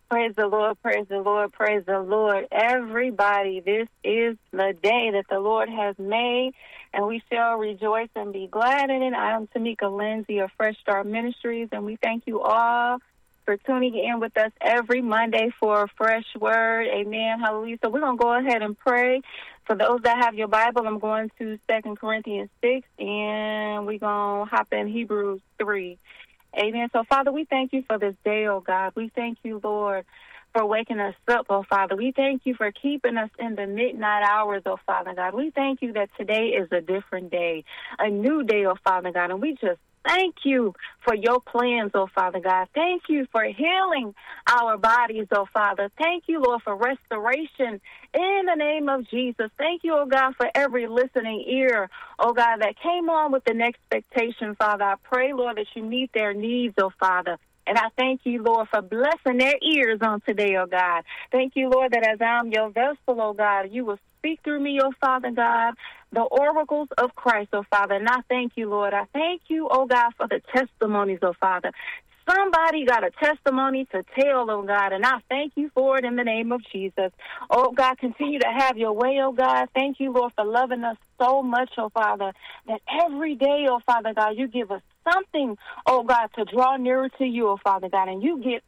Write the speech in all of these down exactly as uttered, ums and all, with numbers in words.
Praise the Lord, praise the Lord, praise the Lord. Everybody, this is the day that the Lord has made, and we shall rejoice and be glad in it. I am Tamika Lindsay of Fresh Start Ministries, and we thank you all for tuning in with us every Monday for a fresh word. Amen. Hallelujah. So we're going to go ahead and pray. For those that have your Bible, I'm going to Second Corinthians six, and we're going to hop in Hebrews three. Amen. So, Father, we thank you for this day, oh God. We thank you, Lord, for waking us up, oh Father. We thank you for keeping us in the midnight hours, oh Father God. We thank you that today is a different day, a new day, oh Father God. And we just thank you for your plans, oh Father God. Thank you for healing our bodies, oh Father. Thank you, Lord, for restoration in the name of Jesus. Thank you, oh God, for every listening ear, oh God, that came on with an expectation, Father. I pray, Lord, that you meet their needs, oh Father. And I thank you, Lord, for blessing their ears on today, oh God. Thank you, Lord, that as I'm your vessel, oh God, you will speak through me, oh Father God, the oracles of Christ, oh Father. And I thank you, Lord. I thank you, oh God, for the testimonies, oh Father. Somebody got a testimony to tell, oh God, and I thank you for it in the name of Jesus. Oh God, continue to have your way, oh God. Thank you, Lord, for loving us so much, oh Father, that every day, oh Father God, you give us something, oh God, to draw nearer to you, oh Father God, and you get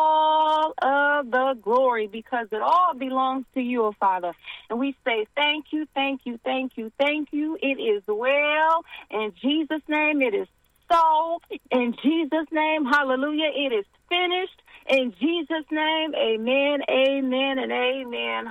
all of the glory because it all belongs to you, oh Father. And we say thank you, thank you, thank you, thank you. It is well. In Jesus' name, it is so. In Jesus' name, hallelujah, it is finished. In Jesus' name, amen, amen, and amen.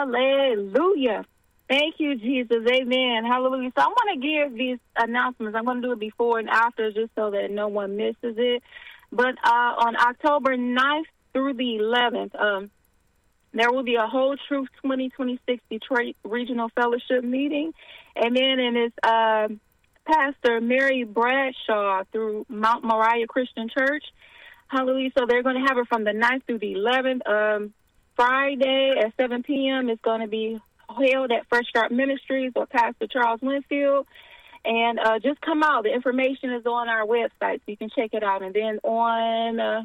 Hallelujah. Thank you, Jesus. Amen. Hallelujah. So I want to give these announcements. I'm going to do it before and after just so that no one misses it. But uh, on October ninth through the eleventh, um, there will be a Whole Truth twenty twenty-six Detroit Regional Fellowship meeting. Amen. And it's uh, Pastor Mary Bradshaw through Mount Moriah Christian Church. Hallelujah. So they're going to have it from the ninth through the eleventh. Um, Friday at seven p.m. It's going to be held at Fresh Start Ministries or Pastor Charles Winfield. And uh, just come out. The information is on our website, so you can check it out. And then on uh,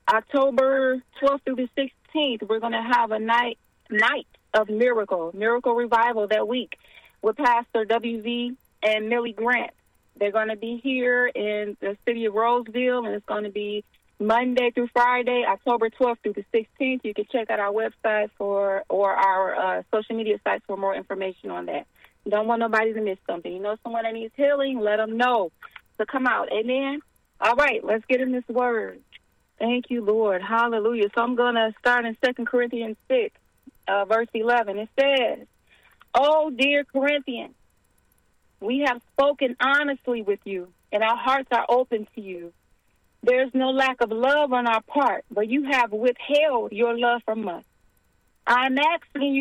October twelfth through the sixteenth, we're going to have a night night of miracle, miracle revival that week with Pastor W V and Millie Grant. They're going to be here in the city of Roseville, and it's going to be Monday through Friday, October twelfth through the sixteenth. You can check out our website for or our uh, social media sites for more information on that. Don't want nobody to miss something. You know someone that needs healing, let them know to come out. Amen? All right, let's get in this word. Thank you, Lord. Hallelujah. So I'm going to start in Second Corinthians six, uh, verse eleven. It says, "Oh, dear Corinthians, we have spoken honestly with you, and our hearts are open to you. There's no lack of love on our part, but you have withheld your love from us. I'm asking you